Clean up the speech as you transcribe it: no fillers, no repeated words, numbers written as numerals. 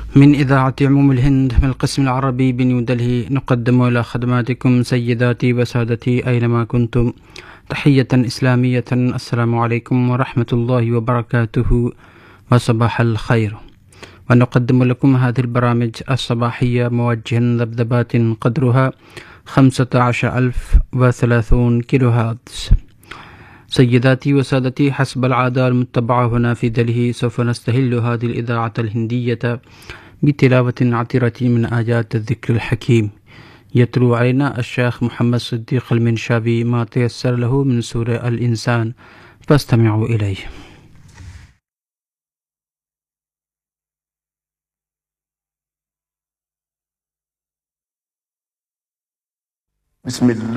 من إذاعة عموم الهند من القسم العربي بنيو دلهي، نقدم إلى خدماتكم سيداتي وسادتي أينما كنتم تحية إسلامية. السلام عليكم ورحمة الله وبركاته وصباح الخير. ونقدم لكم هذه البرامج الصباحية موجها ذبذبات قدرها 15,030 كيلو هرتز. سيداتي وسادتي، حسب العادة المتبعة هنا في دلهي، سوف نستهل هذه الإذاعة الهندية بتلاوة عطرة من آيات الذكر الحكيم. يتلو علينا الشيخ محمد صديق المنشابي ما تيسر له من سورة الإنسان، فاستمعوا إليه. بسم الله